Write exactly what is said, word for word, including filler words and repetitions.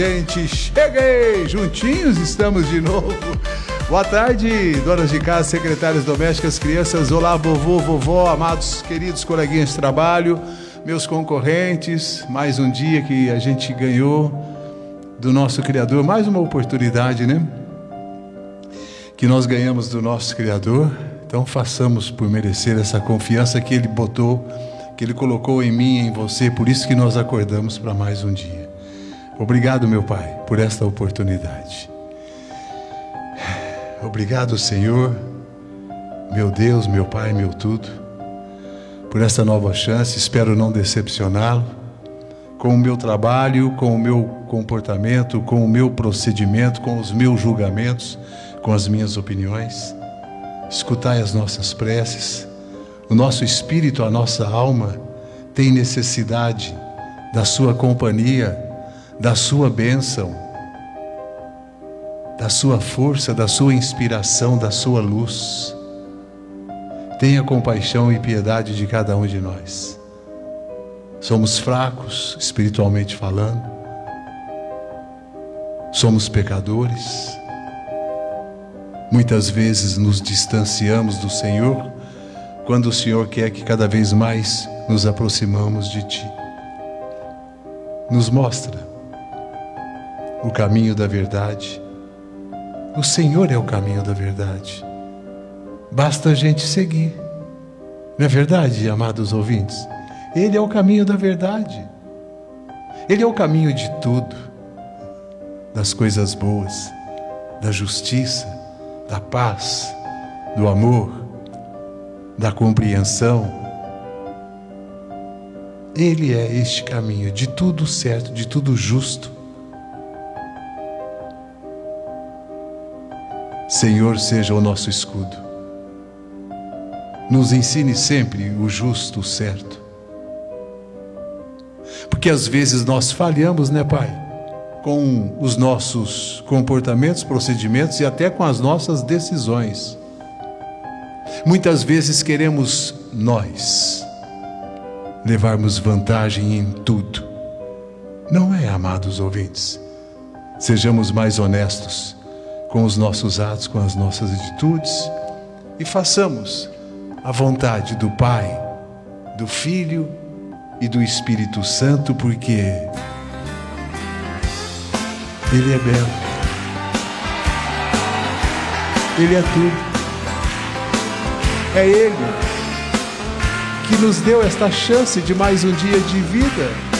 Gente, cheguei! Juntinhos estamos de novo. Boa tarde, donas de casa, secretárias domésticas, crianças. Olá, vovô, vovó, amados, queridos coleguinhas de trabalho, meus concorrentes. Mais um dia que a gente ganhou do nosso Criador, mais uma oportunidade, né? Que nós ganhamos do nosso Criador. Então façamos por merecer essa confiança que Ele botou, que Ele colocou em mim e em você. Por isso que nós acordamos para mais um dia. Obrigado, meu Pai, por esta oportunidade. Obrigado, Senhor, meu Deus, meu Pai, meu tudo, por esta nova chance. Espero não decepcioná-lo com o meu trabalho, com o meu comportamento, com o meu procedimento, com os meus julgamentos, com as minhas opiniões. Escutai as nossas preces. O nosso espírito, a nossa alma tem necessidade da sua companhia, da sua bênção, da sua força, da sua inspiração, da sua luz. Tenha compaixão e piedade de cada um de nós. Somos fracos, espiritualmente falando. Somos pecadores. Muitas vezes nos distanciamos do Senhor, quando o Senhor quer que cada vez mais nos aproximamos de Ti. Nos mostra o caminho da verdade. O Senhor é o caminho da verdade. Basta a gente seguir. Não é verdade, amados ouvintes? Ele é o caminho da verdade. Ele é o caminho de tudo. Das coisas boas, da justiça, da paz, do amor, da compreensão. Ele é este caminho de tudo certo, de tudo justo. Senhor, seja o nosso escudo. Nos ensine sempre o justo, o certo. Porque às vezes nós falhamos, né, Pai? Com os nossos comportamentos, procedimentos e até com as nossas decisões. Muitas vezes queremos nós levarmos vantagem em tudo. Não é, amados ouvintes? Sejamos mais honestos com os nossos atos, com as nossas atitudes, e façamos a vontade do Pai, do Filho e do Espírito Santo, porque Ele é belo, Ele é tudo. É Ele que nos deu esta chance de mais um dia de vida.